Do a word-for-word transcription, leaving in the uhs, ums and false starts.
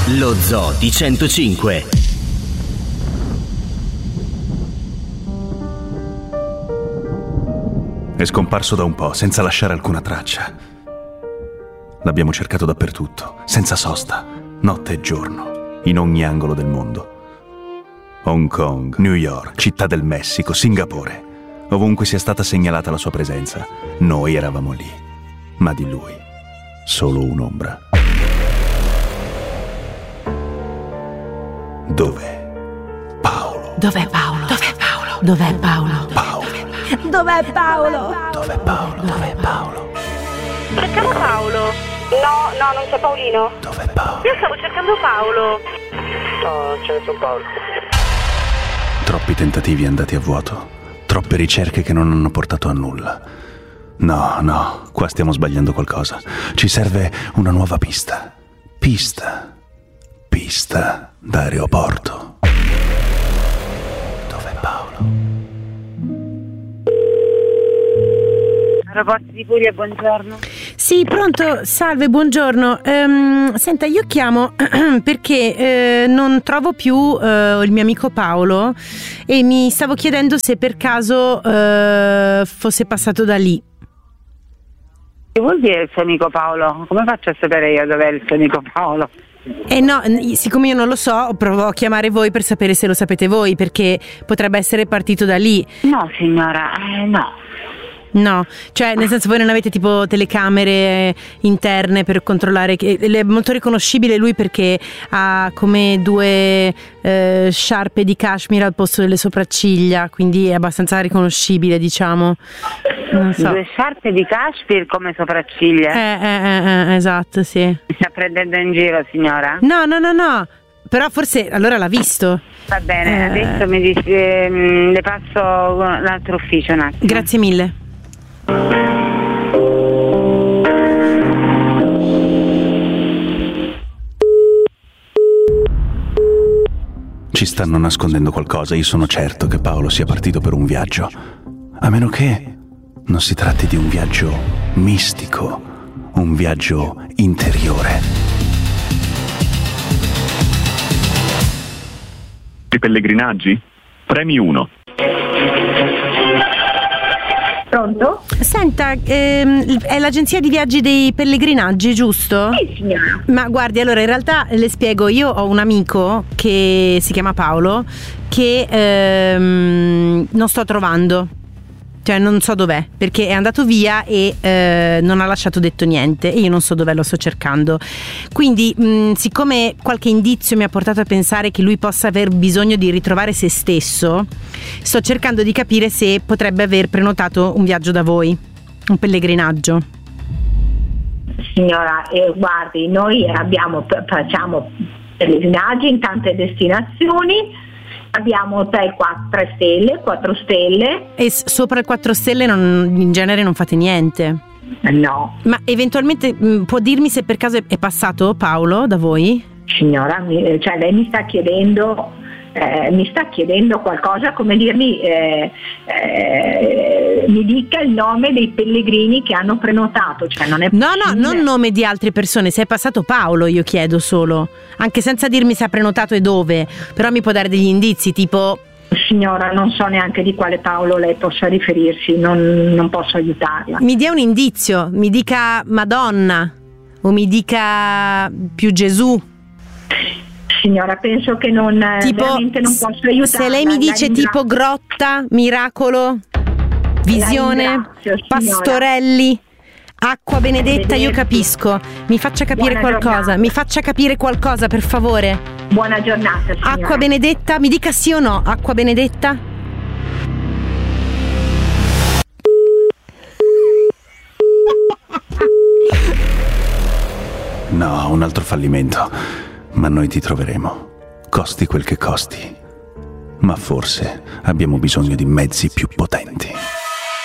Lo Zoo di centocinque. È scomparso da un po', senza lasciare alcuna traccia. L'abbiamo cercato dappertutto, senza sosta, notte e giorno, in ogni angolo del mondo. Hong Kong, New York, Città del Messico, Singapore. Ovunque sia stata segnalata la sua presenza, noi eravamo lì. Ma di lui, solo un'ombra. Dov'è Paolo? Dov'è Paolo? Dov'è Paolo? Dov'è Paolo? Paolo. Dov'è Paolo? Dov'è Paolo? Dov'è Paolo? Cercando Paolo? No, no, non c'è Paolino. Dov'è Paolo? Io stavo cercando Paolo. No, c'è nessun Paolo. Troppi tentativi andati a vuoto. Troppe ricerche che non hanno portato a nulla. No, no, qua stiamo sbagliando qualcosa. Ci serve una nuova pista. Pista. Pista d'aeroporto. Dov'è Paolo? Aeroporto di Puglia, buongiorno. Sì, pronto, salve, buongiorno. Ehm, senta, io chiamo perché eh, non trovo più eh, il mio amico Paolo e mi stavo chiedendo se per caso eh, fosse passato da lì. Che vuol dire il suo amico Paolo? Come faccio a sapere io dov'è il suo amico Paolo? Eh no, siccome io non lo so, provo a chiamare voi per sapere se lo sapete voi, perché potrebbe essere partito da lì. No signora, eh, no. No, cioè nel senso voi non avete tipo telecamere interne per controllare che è molto riconoscibile lui perché ha come due eh, sciarpe di cashmere al posto delle sopracciglia, quindi è abbastanza riconoscibile, diciamo. Non so. Due sciarpe di cashmere come sopracciglia? Eh, eh, eh, eh, esatto, sì. Mi sta prendendo in giro signora? No, no, no, no. Però forse allora l'ha visto. Va bene, Eh. adesso mi dice, ehm, le passo l'altro ufficio un attimo. Grazie mille. Ci stanno nascondendo qualcosa. Io sono certo che Paolo sia partito per un viaggio. A meno che non si tratti di un viaggio mistico, un viaggio interiore. I pellegrinaggi? Premi uno. Pronto? Senta, ehm, è l'agenzia di viaggi dei pellegrinaggi, giusto? Sì signora. Ma guardi, allora in realtà le spiego, io ho un amico che si chiama Paolo che ehm, non sto trovando, cioè non so dov'è, perché è andato via e eh, non ha lasciato detto niente e io non so dov'è, lo sto cercando. Quindi mh, siccome qualche indizio mi ha portato a pensare che lui possa aver bisogno di ritrovare se stesso, sto cercando di capire se potrebbe aver prenotato un viaggio da voi, un pellegrinaggio. Signora, eh, guardi, noi abbiamo, facciamo pellegrinaggi in tante destinazioni, abbiamo hotel quattro stelle, quattro stelle. E s- sopra il quattro stelle non, in genere non fate niente? No. Ma eventualmente mh, può dirmi se per caso è, è passato Paolo da voi? Signora, mi- cioè lei mi sta chiedendo eh, mi sta chiedendo qualcosa, come dirmi eh, eh, mi dica il nome dei pellegrini che hanno prenotato, cioè non è No, no, possibile. non nome di altre persone, se è passato Paolo io chiedo solo, anche senza dirmi se ha prenotato e dove, però mi può dare degli indizi tipo... Signora, non so neanche di quale Paolo lei possa riferirsi, non, non posso aiutarla. Mi dia un indizio, mi dica Madonna o mi dica più Gesù. Signora, penso che non, Tipo, veramente non posso aiutarla. se lei mi La dice ringrazio. tipo grotta, miracolo, visione, La ringrazio, signora. pastorelli, acqua benedetta, io capisco. Mi faccia capire Buona qualcosa, giornata. mi faccia capire qualcosa per favore. Buona giornata, signora. Acqua benedetta, mi dica sì o no, acqua benedetta? No, un altro fallimento. Ma noi ti troveremo, costi quel che costi. Ma forse abbiamo bisogno di mezzi più potenti.